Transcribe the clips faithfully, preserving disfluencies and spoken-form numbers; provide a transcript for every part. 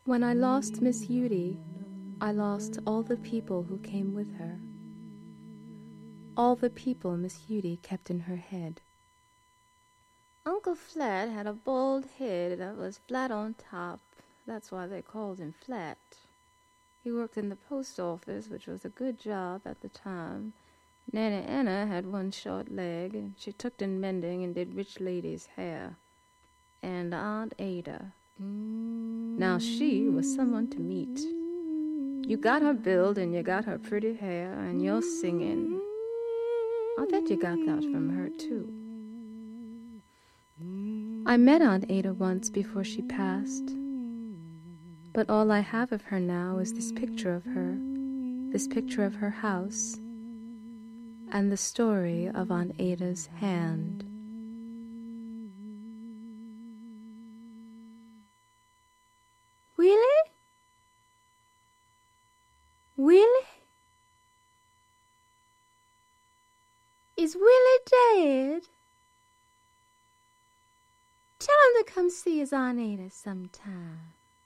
When I lost Miss Judy, I lost all the people who came with her. All the people Miss Judy kept in her head. Uncle Flat had a bald head that was flat on top. That's why they called him Flat. He worked in the post office, which was a good job at the time. Nana Anna had one short leg, and she took in mending and did rich ladies' hair. And Aunt Ada. Now she was someone to meet. You got her build, and you got her pretty hair, and you're singing. I bet you got that from her, too. I met Aunt Ada once before she passed, but all I have of her now is this picture of her, this picture of her house, and the story of Aunt Ada's hand. Willie? Willie? Is Willie dead? Tell him to come see his Aunt Ada sometime.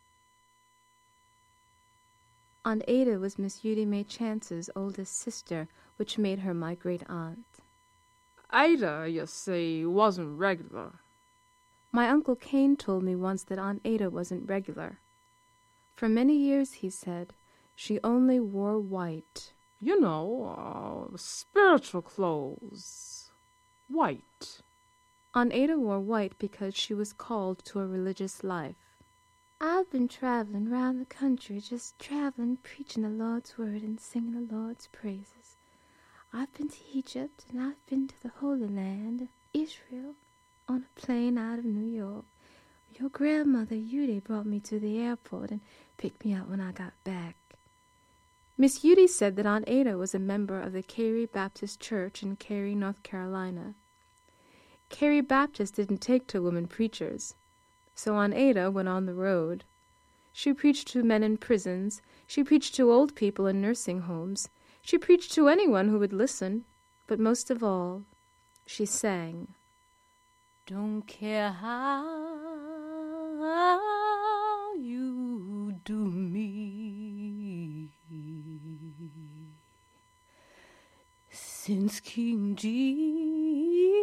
Aunt Ada was Miss Judy May Chance's oldest sister, which made her my great-aunt. Ada, you see, wasn't regular. My Uncle Cain told me once that Aunt Ada wasn't regular. For many years, he said, she only wore white. You know, uh, spiritual clothes. White. Aunt Ada wore white because she was called to a religious life. I've been traveling round the country, just traveling, preaching the Lord's word and singing the Lord's praises. I've been to Egypt, and I've been to the Holy Land, Israel, on a plane out of New York. Your grandmother, Judy, brought me to the airport and picked me up when I got back. Miss Judy said that Aunt Ada was a member of the Cary Baptist Church in Cary, North Carolina. Cary Baptist didn't take to women preachers, so Aunt Ada went on the road. She preached to men in prisons. She preached to old people in nursing homes. She preached to anyone who would listen. But most of all, she sang. Don't care how you do me, since King Jesus,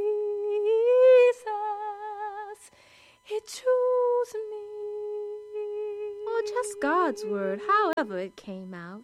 he chose me. Oh, just God's word, however it came out.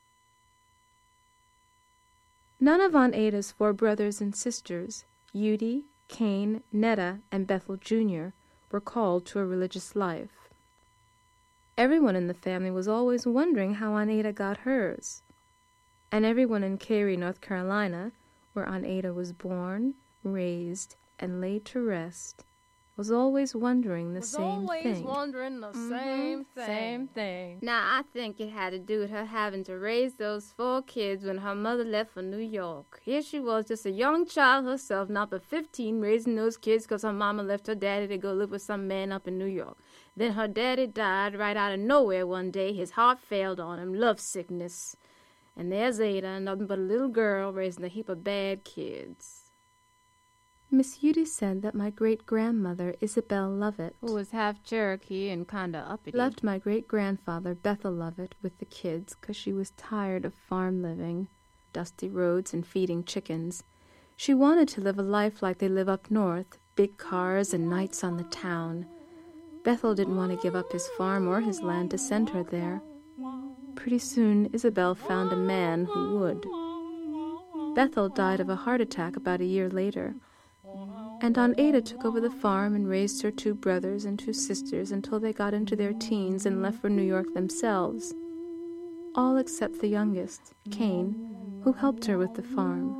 None of Aunt Ada's four brothers and sisters, Judy, Cain, Netta, and Bethel Junior, were called to a religious life. Everyone in the family was always wondering how Aunt Ada got hers. And everyone in Cary, North Carolina, where Aunt Ada was born, raised, and laid to rest, was always wondering the was same always thing. wondering the Mhm, same thing. same thing. Now, I think it had to do with her having to raise those four kids when her mother left for New York. Here she was, just a young child herself, not but fifteen, raising those kids because her mama left her daddy to go live with some man up in New York. Then her daddy died right out of nowhere one day. His heart failed on him, love sickness. And there's Ada, nothing but a little girl raising a heap of bad kids. Miss Judy said that my great-grandmother, Isabel Lovett, Who was half Cherokee and kind of uppity. left my great-grandfather, Bethel Lovett, with the kids because she was tired of farm living, dusty roads, and feeding chickens. She wanted to live a life like they live up north, big cars and nights on the town. Bethel didn't want to give up his farm or his land to send her there. Pretty soon, Isabel found a man who would. Bethel died of a heart attack about a year later, and Aunt Ada took over the farm and raised her two brothers and two sisters until they got into their teens and left for New York themselves, all except the youngest, Cain, who helped her with the farm.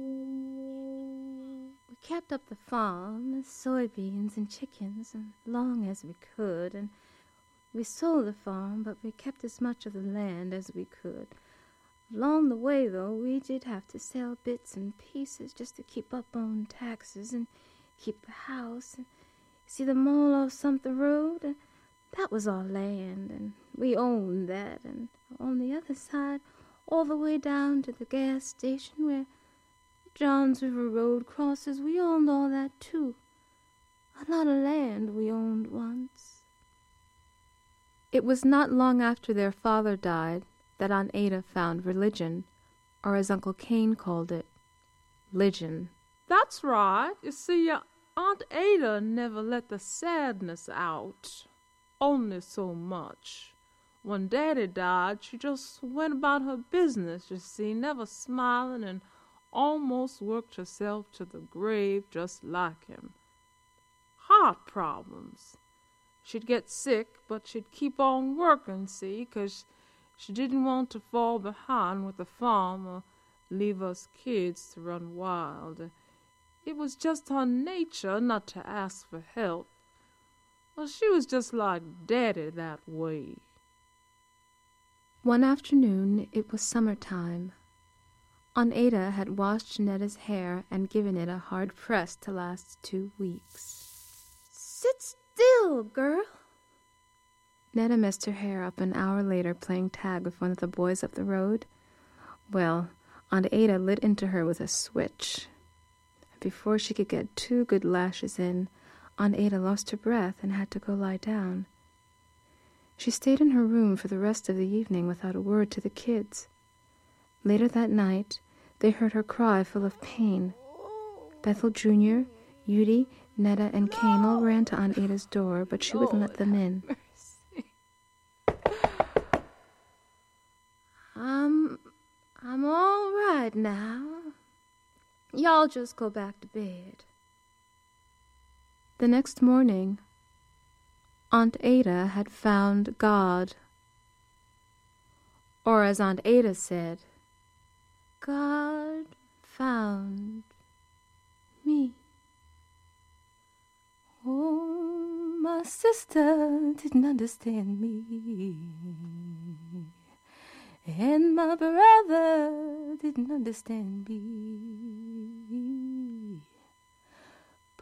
We kept up the farm, and soybeans and chickens, as long as we could, and we sold the farm, but we kept as much of the land as we could. Along the way, though, we did have to sell bits and pieces just to keep up on taxes and keep the house. And see the mall off Sumter Road? And that was our land, and we owned that. And on the other side, all the way down to the gas station where Johns River Road crosses, we owned all that, too. A lot of land we owned once. It was not long after their father died that Aunt Ada found religion, or as Uncle Cain called it, "ligion." That's right. You see, uh, Aunt Ada never let the sadness out. Only so much. When Daddy died, she just went about her business, you see, never smiling, and almost worked herself to the grave just like him. Heart problems. She'd get sick, but she'd keep on working, see, 'cause she didn't want to fall behind with the farm or leave us kids to run wild. It was just her nature not to ask for help. Well, she was just like Daddy that way. One afternoon, it was summertime. Aunt Ada had washed Netta's hair and given it a hard press to last two weeks. "Sit still, girl." Netta messed her hair up an hour later playing tag with one of the boys up the road. Well, Aunt Ada lit into her with a switch. Before she could get two good lashes in, Aunt Ada lost her breath and had to go lie down. She stayed in her room for the rest of the evening without a word to the kids. Later that night, they heard her cry full of pain. Bethel Junior, Udi, Netta, and Cain all ran to Aunt Ada's door, but she wouldn't let them in. I'm, I'm all right now. Y'all just go back to bed. The next morning, Aunt Ada had found God. Or as Aunt Ada said, God found me. Oh, my sister didn't understand me, and my brother didn't understand me.